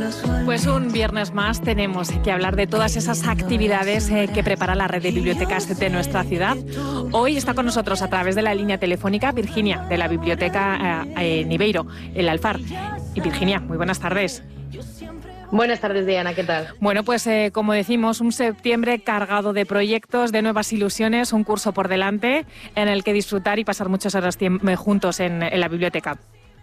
Pues un viernes más tenemos que hablar de todas esas actividades que prepara la red de bibliotecas de nuestra ciudad. Hoy está con nosotros a través de la línea telefónica Virginia, de la biblioteca Nibeiro, el Alfar. Y Virginia, muy buenas tardes. Buenas tardes, Diana, ¿qué tal? Bueno, pues como decimos, un septiembre cargado de proyectos, de nuevas ilusiones, un curso por delante en el que disfrutar y pasar muchas horas juntos en la biblioteca.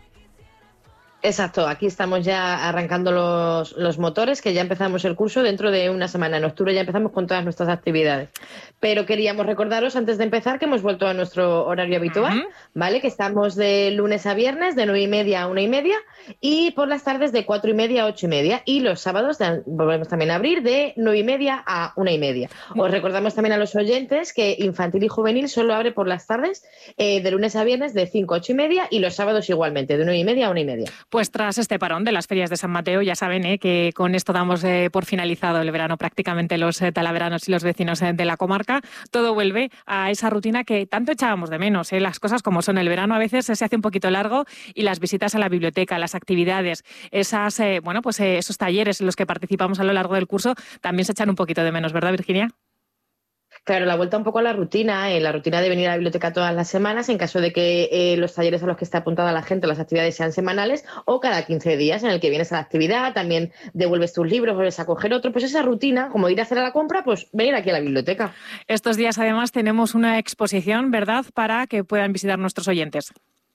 Exacto, aquí estamos ya arrancando los motores, que ya empezamos el curso dentro de una semana. En octubre ya empezamos con todas nuestras actividades. Pero queríamos recordaros antes de empezar que hemos vuelto a nuestro horario habitual, ¿vale? Que estamos de lunes a viernes de 9:30 a 1:30 y por las tardes de 4:30 a 8:30. Y los sábados volvemos también a abrir de 9:30 a 1:30. Os recordamos también a los oyentes que infantil y juvenil solo abre por las tardes de lunes a viernes de 5 a 8:30 y los sábados igualmente de 9:30 a 1:30. Pues tras este parón de las ferias de San Mateo, ya saben que con esto damos por finalizado el verano. Prácticamente los talaveranos y los vecinos de la comarca, todo vuelve a esa rutina que tanto echábamos de menos. Las cosas como son. El verano a veces se hace un poquito largo y las visitas a la biblioteca, las actividades, esos talleres en los que participamos a lo largo del curso también se echan un poquito de menos, ¿verdad, Virginia? Claro, la vuelta un poco a la rutina de venir a la biblioteca todas las semanas en caso de que los talleres a los que está apuntada la gente, las actividades sean semanales o cada 15 días en el que vienes a la actividad, también devuelves tus libros, vuelves a coger otro, pues esa rutina, como ir a hacer a la compra, pues venir aquí a la biblioteca. Estos días además tenemos una exposición, ¿verdad?, para que puedan visitar nuestros oyentes.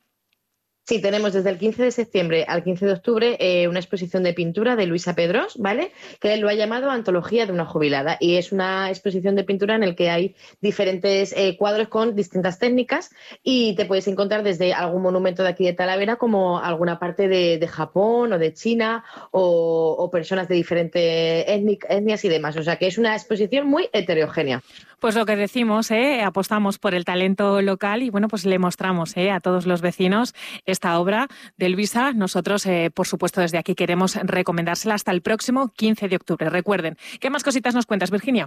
Sí, tenemos desde el 15 de septiembre al 15 de octubre una exposición de pintura de Luisa Pedrós, ¿vale? Que él lo ha llamado Antología de una jubilada y es una exposición de pintura en el que hay diferentes cuadros con distintas técnicas y te puedes encontrar desde algún monumento de aquí de Talavera como alguna parte de Japón o de China o personas de diferentes etnias y demás. O sea que es una exposición muy heterogénea. Pues lo que decimos, apostamos por el talento local y bueno, pues le mostramos a todos los vecinos esta obra de Luisa. Nosotros, por supuesto, desde aquí queremos recomendársela hasta el próximo 15 de octubre. Recuerden, ¿qué más cositas nos cuentas, Virginia?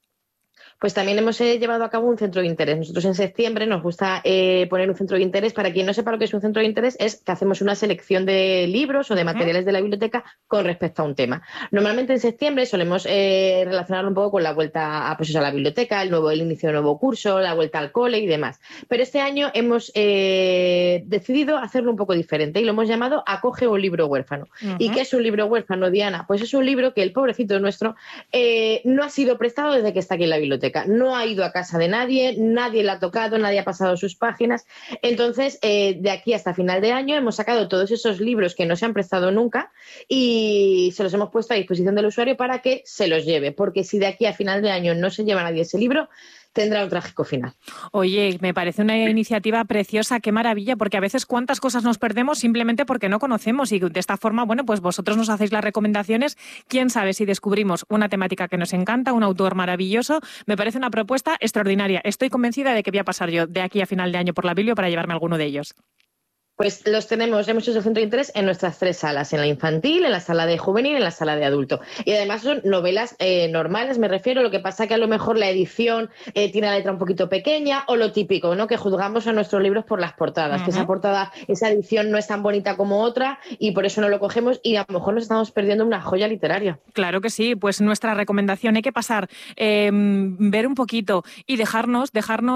Pues también hemos llevado a cabo un centro de interés. Nosotros en septiembre nos gusta poner un centro de interés. Para quien no sepa lo que es un centro de interés, es que hacemos una selección de libros o de materiales de la biblioteca con respecto a un tema. Normalmente en septiembre solemos relacionarlo un poco con la vuelta a la biblioteca, el inicio de un nuevo curso, la vuelta al cole y demás. Pero este año hemos decidido hacerlo un poco diferente y lo hemos llamado Acoge un libro huérfano. ¿Y qué es un libro huérfano, Diana? Pues es un libro que el pobrecito nuestro no ha sido prestado desde que está aquí en la biblioteca. No ha ido a casa de nadie, nadie la ha tocado, nadie ha pasado sus páginas. Entonces, de aquí hasta final de año hemos sacado todos esos libros que no se han prestado nunca y se los hemos puesto a disposición del usuario para que se los lleve. Porque si de aquí a final de año no se lleva nadie ese libro, tendrá un trágico final. Oye, me parece una iniciativa preciosa, qué maravilla, porque a veces cuántas cosas nos perdemos simplemente porque no conocemos y de esta forma, bueno, pues vosotros nos hacéis las recomendaciones, quién sabe si descubrimos una temática que nos encanta, un autor maravilloso, me parece una propuesta extraordinaria. Estoy convencida de que voy a pasar yo de aquí a final de año por la Biblio para llevarme alguno de ellos. Pues hemos hecho el centro de interés en nuestras 3 salas, en la infantil, en la sala de juvenil y en la sala de adulto. Y además son novelas normales, me refiero, lo que pasa que a lo mejor la edición tiene la letra un poquito pequeña o lo típico, ¿no? Que juzgamos a nuestros libros por las portadas, que esa edición no es tan bonita como otra y por eso no lo cogemos y a lo mejor nos estamos perdiendo una joya literaria. Claro que sí, pues nuestra recomendación hay que pasar, ver un poquito y dejarnos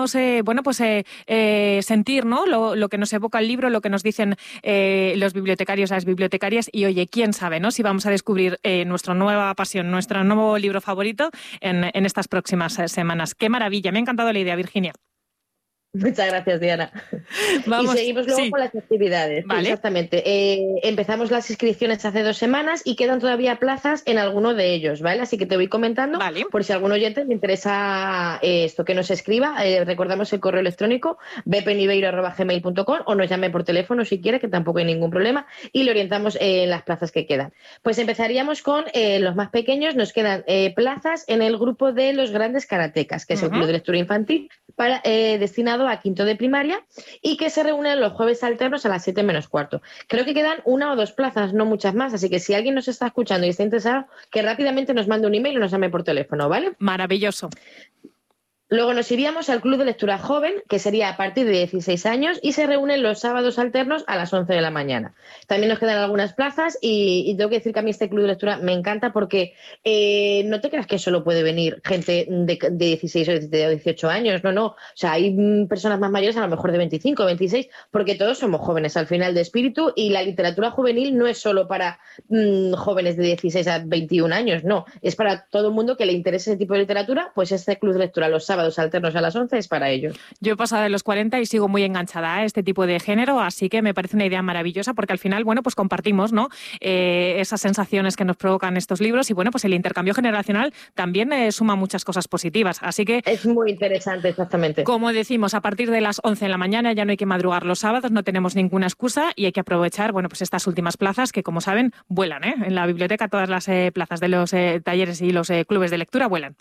sentir, ¿no? Lo que nos evoca el libro, lo que nos dicen los bibliotecarios, las bibliotecarias y oye, quién sabe, ¿no? Si vamos a descubrir nuestra nueva pasión, nuestro nuevo libro favorito en estas próximas semanas. ¡Qué maravilla! Me ha encantado la idea, Virginia. Muchas gracias, Diana. Vamos, y seguimos luego con las actividades. Vale. Exactamente. Empezamos las inscripciones hace 2 semanas y quedan todavía plazas en alguno de ellos, ¿vale? Así que te voy comentando por si algún oyente le interesa esto, que nos escriba. Recordamos el correo electrónico bpnibeiro@gmail.com o nos llame por teléfono si quiere, que tampoco hay ningún problema, y le orientamos en las plazas que quedan. Pues empezaríamos con los más pequeños. Nos quedan plazas en el grupo de los grandes karatecas, que es el club de lectura infantil, destinado a quinto de primaria y que se reúnen los jueves alternos a las 7 menos cuarto. Creo que quedan 1 o 2 plazas, no muchas más, así que si alguien nos está escuchando y está interesado, que rápidamente nos mande un email o nos llame por teléfono, ¿vale? Maravilloso. Luego nos iríamos al Club de Lectura Joven, que sería a partir de 16 años, y se reúnen los sábados alternos a las 11 de la mañana. También nos quedan algunas plazas y tengo que decir que a mí este Club de Lectura me encanta porque no te creas que solo puede venir gente de 16 o de 18 años, no. O sea, hay personas más mayores, a lo mejor de 25 o 26, porque todos somos jóvenes al final de espíritu y la literatura juvenil no es solo para jóvenes de 16 a 21 años, no. Es para todo el mundo que le interese ese tipo de literatura, pues este Club de Lectura los sábados alternos a las 11 es para ellos. Yo he pasado de los 40 y sigo muy enganchada a este tipo de género, así que me parece una idea maravillosa porque al final, bueno, pues compartimos, ¿no? Esas sensaciones que nos provocan estos libros y, bueno, pues el intercambio generacional también suma muchas cosas positivas. Así que... Es muy interesante, exactamente. Como decimos, a partir de las 11 de la mañana ya no hay que madrugar los sábados, no tenemos ninguna excusa y hay que aprovechar, bueno, pues estas últimas plazas que, como saben, vuelan, ¿eh? En la biblioteca todas las plazas de los talleres y los clubes de lectura vuelan.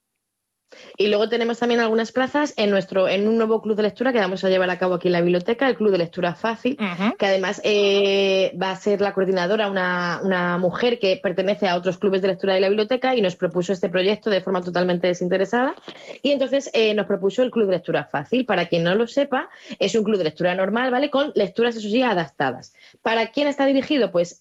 Y luego tenemos también algunas plazas en un nuevo club de lectura que vamos a llevar a cabo aquí en la biblioteca, el Club de Lectura Fácil, que además va a ser la coordinadora una mujer que pertenece a otros clubes de lectura de la biblioteca y nos propuso este proyecto de forma totalmente desinteresada. Y entonces nos propuso el Club de Lectura Fácil. Para quien no lo sepa, es un club de lectura normal, ¿vale? Con lecturas, eso sí, adaptadas. ¿Para quién está dirigido? Pues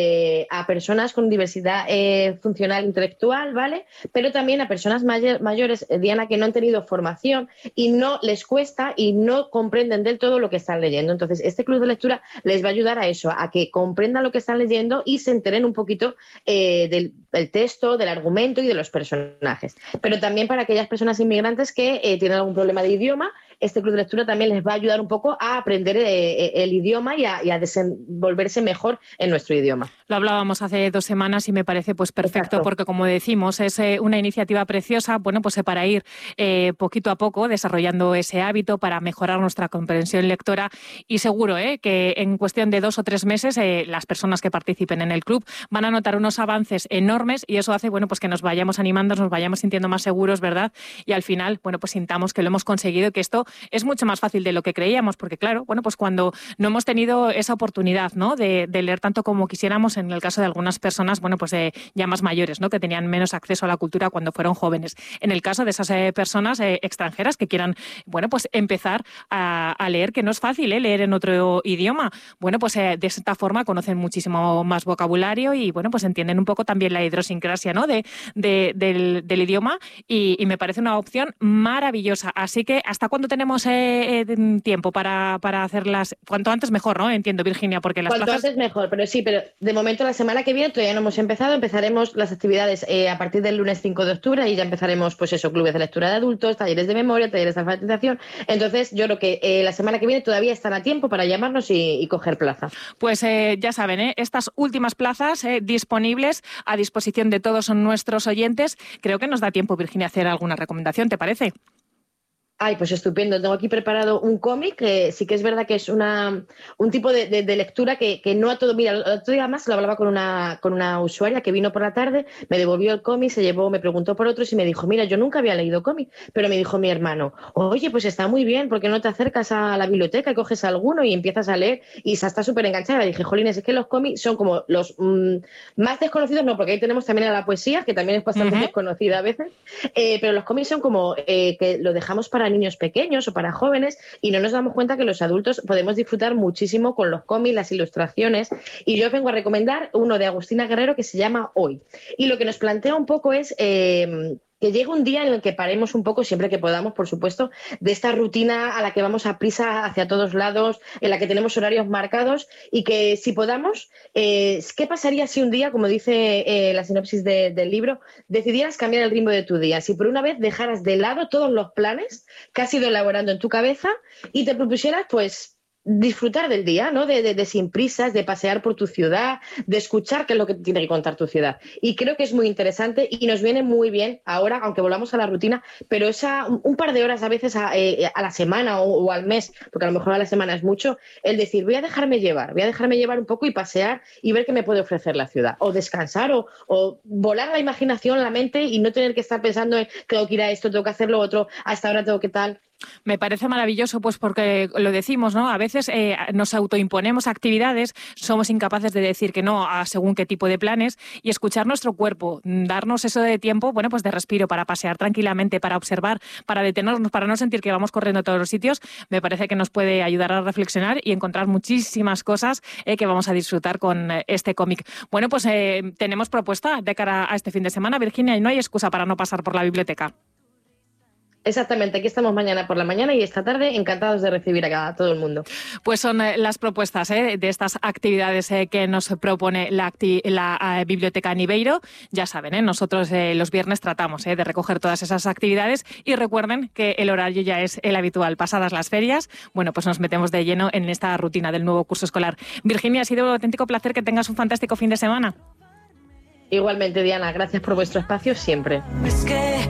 a personas con diversidad funcional intelectual, ¿vale? Pero también a personas mayores, Diana, que no han tenido formación y no les cuesta y no comprenden del todo lo que están leyendo. Entonces, este club de lectura les va a ayudar a eso, a que comprendan lo que están leyendo y se enteren un poquito del texto, del argumento y de los personajes. Pero también para aquellas personas inmigrantes que tienen algún problema de idioma, este club de lectura también les va a ayudar un poco a aprender el idioma y a desenvolverse mejor en nuestro idioma. Lo hablábamos hace 2 semanas y me parece pues perfecto. Exacto. Porque, como decimos, es una iniciativa preciosa, bueno, pues para ir poquito a poco desarrollando ese hábito, para mejorar nuestra comprensión lectora y seguro que en cuestión de 2 o 3 meses las personas que participen en el club van a notar unos avances enormes y eso hace, bueno, pues que nos vayamos animando, nos vayamos sintiendo más seguros, ¿verdad? Y al final, bueno, pues sintamos que lo hemos conseguido y que esto es mucho más fácil de lo que creíamos, porque claro, bueno, pues cuando no hemos tenido esa oportunidad, ¿no? de leer tanto como quisiéramos, en el caso de algunas personas, bueno, pues ya más mayores, ¿no? Que tenían menos acceso a la cultura cuando fueron jóvenes. En el caso de esas personas extranjeras que quieran, bueno, pues empezar a leer, que no es fácil leer en otro idioma, bueno, pues de esta forma conocen muchísimo más vocabulario y, bueno, pues entienden un poco también la idiosincrasia, ¿no? del idioma y me parece una opción maravillosa. Así que, ¿hasta cuándo tenemos tiempo para hacerlas? Cuanto antes mejor, ¿no? Entiendo, Virginia, porque las Cuanto plazas... antes mejor, pero sí, pero de momento la semana que viene todavía no hemos empezado, empezaremos las actividades a partir del lunes 5 de octubre y ya empezaremos, pues eso, clubes de lectura de adultos, talleres de memoria, talleres de alfabetización. Entonces, yo creo que la semana que viene todavía están a tiempo para llamarnos y coger plaza. Pues ya saben, estas últimas plazas disponibles a disposición de todos nuestros oyentes. Creo que nos da tiempo, Virginia, hacer alguna recomendación, ¿te parece? Ay, pues estupendo. Tengo aquí preparado un cómic que sí que es verdad que es un tipo de lectura que no a todo... Mira, el otro día más lo hablaba con una usuaria que vino por la tarde, me devolvió el cómic, me preguntó por otros y me dijo, mira, yo nunca había leído cómic, pero me dijo mi hermano, oye, pues está muy bien, ¿por qué no te acercas a la biblioteca y coges alguno y empiezas a leer? Y está súper enganchada. Y dije, jolines, es que los cómics son como los más desconocidos, no, porque ahí tenemos también a la poesía, que también es bastante desconocida a veces, pero los cómics son como que lo dejamos para niños pequeños o para jóvenes y no nos damos cuenta que los adultos podemos disfrutar muchísimo con los cómics, las ilustraciones, y yo vengo a recomendar uno de Agustina Guerrero que se llama Hoy, y lo que nos plantea un poco es que llegue un día en el que paremos un poco, siempre que podamos, por supuesto, de esta rutina a la que vamos a prisa hacia todos lados, en la que tenemos horarios marcados y que si podamos, ¿qué pasaría si un día, como dice la sinopsis del libro, decidieras cambiar el ritmo de tu día? Si por una vez dejaras de lado todos los planes que has ido elaborando en tu cabeza y te propusieras, pues, disfrutar del día, ¿no? De sin prisas, de pasear por tu ciudad, de escuchar qué es lo que tiene que contar tu ciudad. Y creo que es muy interesante y nos viene muy bien ahora, aunque volvamos a la rutina, pero un par de horas a veces a la semana o al mes, porque a lo mejor a la semana es mucho, el decir, voy a dejarme llevar un poco y pasear y ver qué me puede ofrecer la ciudad. O descansar o volar la imaginación, la mente y no tener que estar pensando en tengo que ir a esto, tengo que hacer lo otro, hasta ahora tengo que tal. Me parece maravilloso, pues porque lo decimos, ¿no? A veces nos autoimponemos actividades, somos incapaces de decir que no a según qué tipo de planes y escuchar nuestro cuerpo, darnos eso de tiempo, bueno, pues de respiro para pasear tranquilamente, para observar, para detenernos, para no sentir que vamos corriendo a todos los sitios, me parece que nos puede ayudar a reflexionar y encontrar muchísimas cosas que vamos a disfrutar con este cómic. Bueno, pues tenemos propuesta de cara a este fin de semana, Virginia, y no hay excusa para no pasar por la biblioteca. Exactamente, aquí estamos mañana por la mañana y esta tarde encantados de recibir a todo el mundo. Pues son las propuestas de estas actividades que nos propone la Biblioteca Nibeiro. Ya saben, nosotros los viernes tratamos de recoger todas esas actividades y recuerden que el horario ya es el habitual. Pasadas las ferias, bueno, pues nos metemos de lleno en esta rutina del nuevo curso escolar. Virginia, ha sido un auténtico placer, que tengas un fantástico fin de semana. Igualmente, Diana, gracias por vuestro espacio siempre.